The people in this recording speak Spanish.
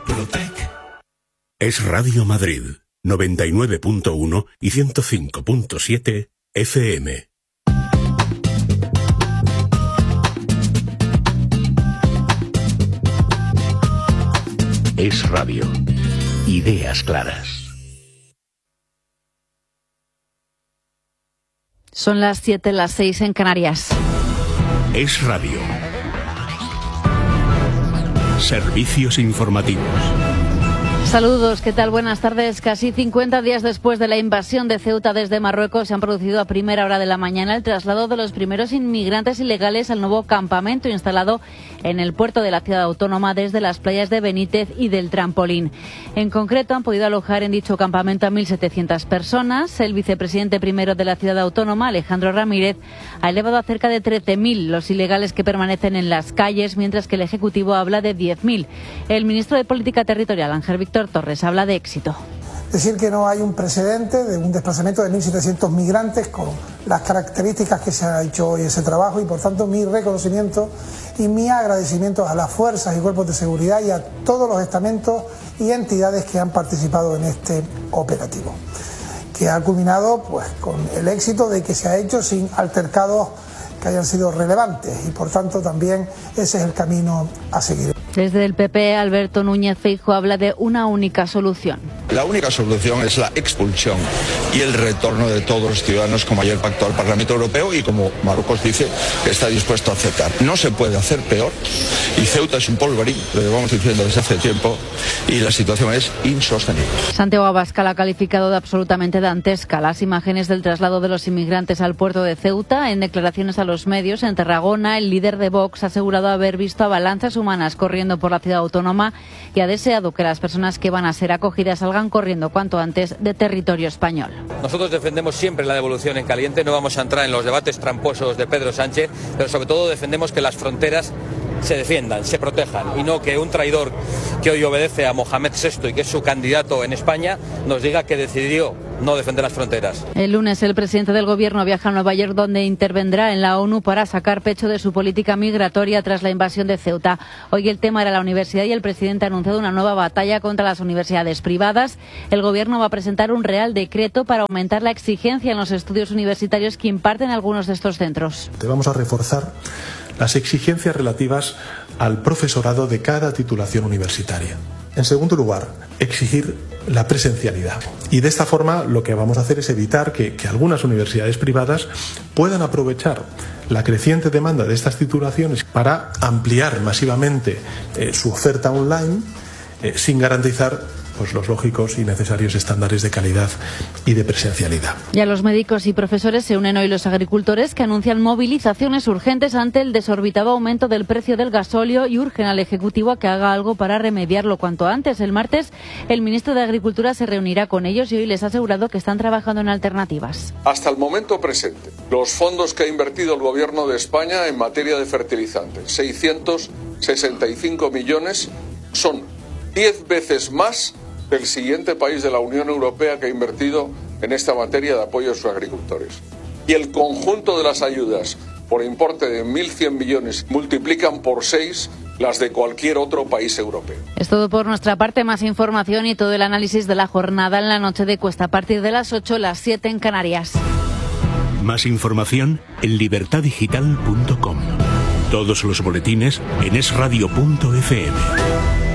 Protec. Es Radio Madrid, 99.1 y 105.7 FM. Es Radio. Ideas claras. Son las 7, las 6 en Canarias. Es Radio. Servicios informativos. Saludos, ¿qué tal? Buenas tardes. Casi 50 días después de la invasión de Ceuta desde Marruecos, se han producido a primera hora de la mañana el traslado de los primeros inmigrantes ilegales al nuevo campamento instalado en el puerto de la ciudad autónoma desde las playas de Benítez y del Trampolín. En concreto, han podido alojar en dicho campamento a 1.700 personas. El vicepresidente primero de la ciudad autónoma, Alejandro Ramírez, ha elevado a cerca de 13.000 los ilegales que permanecen en las calles, mientras que el Ejecutivo habla de 10.000. El ministro de Política Territorial, Ángel Víctor Torres, habla de éxito. Decir que no hay un precedente de un desplazamiento de 1.700 migrantes con las características que se ha hecho hoy ese trabajo, y por tanto mi reconocimiento y mi agradecimiento a las fuerzas y cuerpos de seguridad y a todos los estamentos y entidades que han participado en este operativo, que ha culminado pues con el éxito de que se ha hecho sin altercados que hayan sido relevantes, y por tanto también ese es el camino a seguir. Desde el PP, Alberto Núñez Feijóo habla de una única solución. La única solución es la expulsión y el retorno de todos los ciudadanos, como ayer pactó el Parlamento Europeo y como Marruecos dice que está dispuesto a aceptar. No se puede hacer peor, y Ceuta es un polvorín, lo llevamos diciendo desde hace tiempo, y la situación es insostenible. Santiago Abascal ha calificado de absolutamente dantesca las imágenes del traslado de los inmigrantes al puerto de Ceuta. En declaraciones a los medios en Tarragona, el líder de Vox ha asegurado haber visto avalanchas humanas corriendo por la ciudad autónoma y ha deseado que las personas que van a ser acogidas salgan corriendo cuanto antes de territorio español. Nosotros defendemos siempre la devolución en caliente, no vamos a entrar en los debates tramposos de Pedro Sánchez, pero sobre todo defendemos que las fronteras se defiendan, se protejan, y no que un traidor que hoy obedece a Mohamed VI y que es su candidato en España nos diga que decidió no defender las fronteras. El lunes el presidente del gobierno viaja a Nueva York, donde intervendrá en la ONU para sacar pecho de su política migratoria tras la invasión de Ceuta. Hoy el tema era la universidad y el presidente ha anunciado una nueva batalla contra las universidades privadas. El gobierno va a presentar un real decreto para aumentar la exigencia en los estudios universitarios que imparten algunos de estos centros. Vamos a reforzar las exigencias relativas al profesorado de cada titulación universitaria. En segundo lugar, exigir la presencialidad. Y de esta forma lo que vamos a hacer es evitar que algunas universidades privadas puedan aprovechar la creciente demanda de estas titulaciones para ampliar masivamente su oferta online sin garantizar los lógicos y necesarios estándares de calidad y de presencialidad. Y a los médicos y profesores se unen hoy los agricultores, que anuncian movilizaciones urgentes ante el desorbitado aumento del precio del gasóleo y urgen al Ejecutivo a que haga algo para remediarlo cuanto antes. El martes el ministro de Agricultura se reunirá con ellos y hoy les ha asegurado que están trabajando en alternativas. Hasta el momento presente, los fondos que ha invertido el Gobierno de España en materia de fertilizantes, 665 millones, son 10 veces más del siguiente país de la Unión Europea que ha invertido en esta materia de apoyo a sus agricultores. Y el conjunto de las ayudas por importe de 1.100 millones multiplican por 6 las de cualquier otro país europeo. Es todo por nuestra parte. Más información y todo el análisis de la jornada en la noche de Cuesta a partir de las 8, las 7 en Canarias. Más información en libertadigital.com. Todos los boletines en esradio.fm.